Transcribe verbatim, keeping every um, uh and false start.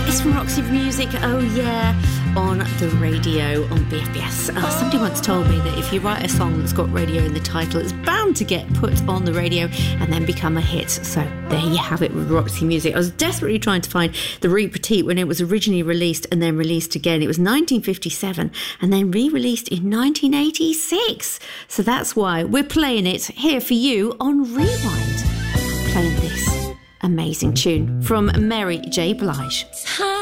It's from Roxy Music, oh yeah, on the radio on B F B S. Uh, somebody once told me that if you write a song that's got radio in the title, it's bound to get put on the radio and then become a hit. So there you have it with Roxy Music. I was desperately trying to find the repeat when it was originally released and then released again. It was nineteen fifty-seven and then re-released in nineteen eighty-six. So that's why we're playing it here for you on Rewind. Playing this amazing tune from Mary J. Blige.